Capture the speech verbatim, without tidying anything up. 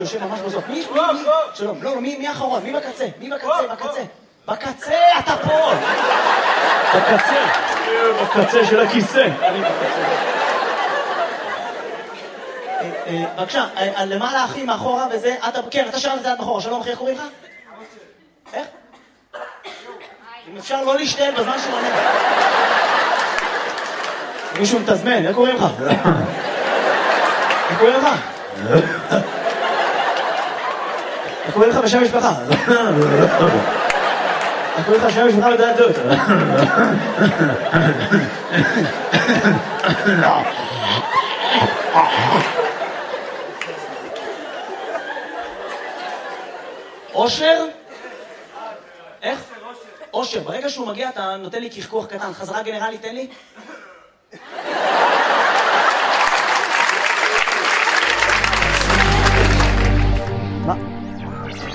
יושב ממש בסוף. מי? מי? מי? שלום. לא, לא, מי האחרון? מי בקצה? מי בקצה? בקצה. בקצה, אתה פה! בקצה. בקצה של הכיסא. אני בקצה. בבקשה, למעלה אחי מאחורה וזה, אתה, כן, אתה שלם את זה עד מאחורה. שלום אחי, איך קוראים לך? איך? אם אפשר לא להשתעל בזמן שהוא עונה. מישהו מתזמן, איך קוראים לך? איך קוראים לך? איך קוראים לך בשם משפחה? איך קוראים לך בשם משפחה לדעת זאת? אושר? איך? אושר. ברגע שהוא מגיע אתה נותן לי קחקוח קטן. חזרה גנרלי, תן לי. מה?